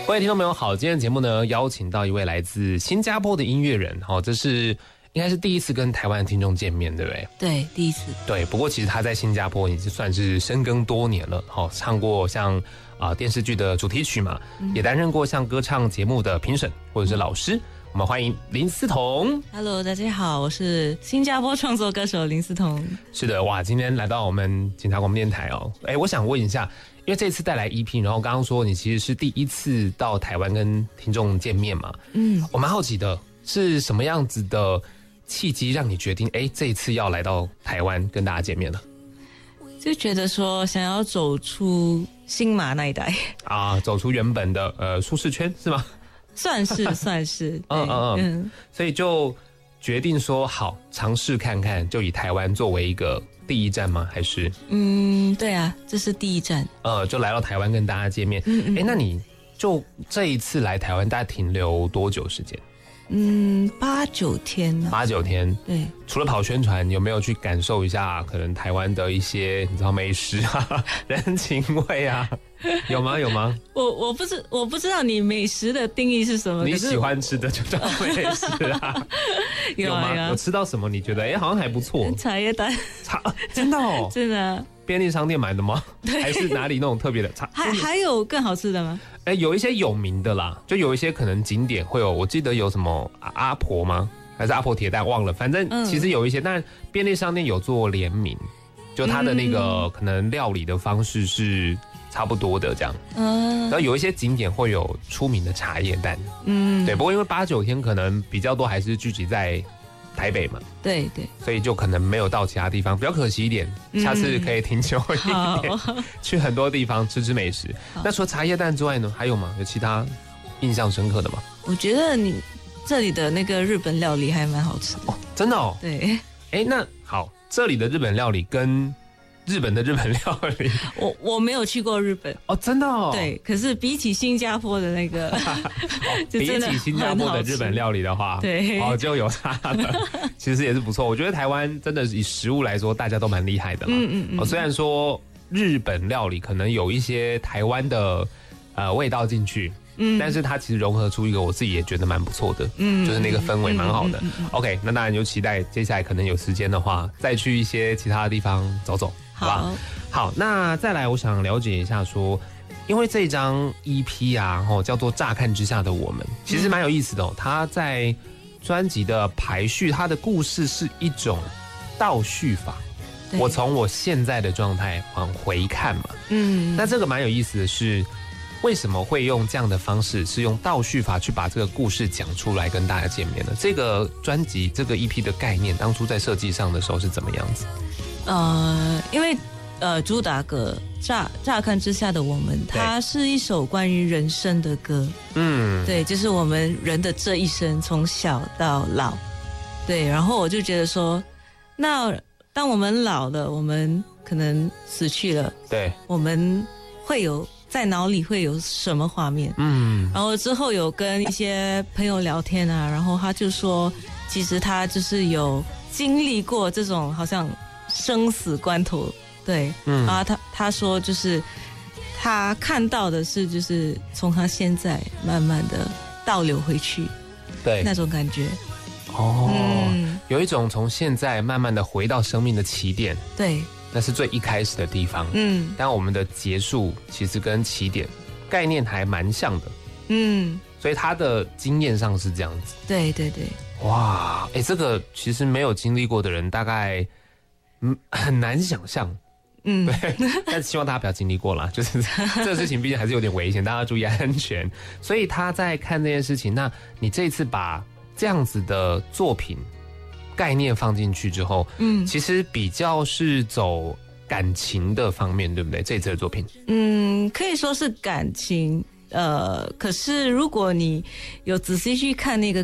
各位听众朋友好，今天的节目呢邀请到一位来自新加坡的音乐人，这是应该是第一次跟台湾的听众见面，对不对？ 对，第一次。 对，不过其实他在新加坡已经算是深耕多年了，唱过像电视剧的主题曲嘛，也担任过像歌唱节目的评审或者是老师。我们欢迎林思彤。 Hello， 大家好，我是新加坡创作歌手林思彤。 是的，哇，今天来到我们警察广播电台哦。我想问一下，因为这次带来 EP， 然后刚刚说你其实是第一次到台湾跟听众见面嘛，我蛮好奇的是什么样子的契机让你决定这一次要来到台湾跟大家见面了？ 就觉得说想要走出新马那一带啊，走出原本的舒适圈是吗？ 算是所以就决定说好尝试看看，就以台湾作为一个第一站吗？还是对啊，这是第一站。 就来到台湾跟大家见面。那你就这一次来台湾大概停留多久时间 ？8、9天呢。 8、9天。对。除了跑宣传，有没有去感受一下可能台湾的一些你知道美食啊、人情味啊？有吗？ 我不知道你美食的定义是什么。 你喜欢吃的就叫美食啊？有吗？有吃到什么？你觉得好像还不错？ 茶叶蛋。 真的哦？ 真的。 便利商店买的吗？还是哪里那种特别的茶？ 还有更好吃的吗？ 有一些有名的啦，就有一些可能景点会有，我记得有什么阿婆吗？还是阿婆铁蛋忘了，反正其实有一些，但便利商店有做联名，就它的那个可能料理的方式是差不多的这样。然后有一些景点会有出名的茶叶蛋。对，不过因为8、9天可能比较多还是聚集在台北嘛， 对， 所以就可能没有到其他地方，比较可惜一点。下次可以停久一点，去很多地方吃美食。那除了茶叶蛋之外呢，还有吗？有其他印象深刻的吗？ 我觉得你这里的那个日本料理还蛮好吃的。 真的哦？ 对。 那好，这里的日本料理跟日本的日本料理， 我没有去过日本哦，真的哦。 对，可是比起新加坡的那个， 比起新加坡的日本料理的话， 对， 就有差了。其实也是不错，我觉得台湾真的以食物来说，大家都蛮厉害的嘛。虽然说日本料理可能有一些台湾的味道进去，但是它其实融合出一个我自己也觉得蛮不错的，就是那个氛围蛮好的。OK， 那当然就期待接下来可能有时间的话，再去一些其他的地方走走。好吧，好，那再来，我想了解一下说，因为这一张 EP 啊，叫做《乍看之下的我们》，其实蛮有意思的哦。它在专辑的排序，它的故事是一种倒叙法。我从我现在的状态往回看嘛，那这个蛮有意思的是，为什么会用这样的方式，是用倒叙法去把这个故事讲出来跟大家见面呢？这个专辑这个 EP 的概念，当初在设计上的时候是怎么样子？ 因为主打歌乍看之下的我们，它是一首关于人生的歌。对，就是我们人的这一生，从小到老。对，然后我就觉得说，那当我们老了，我们可能死去了，对，我们会有在脑里会有什么画面？然后之后有跟一些朋友聊天啊，然后他就说，其实他就是有经历过这种好像生死关头，对，然后他说就是他看到的是就是从他现在慢慢的倒流回去，对，那种感觉。有一种从现在慢慢的回到生命的起点，对，那是最一开始的地方，但我们的结束其实跟起点概念还蛮像的，所以他的经验上是这样子，对，哇，这个其实没有经历过的人大概很难想象，对，但是希望大家不要经历过啦，就是这个事情毕竟还是有点危险，大家注意安全。所以他在看这件事情，那你这一次把这样子的作品概念放进去之后，其实比较是走感情的方面，对不对？这一次的作品，可以说是感情。可是如果你有仔细去看那个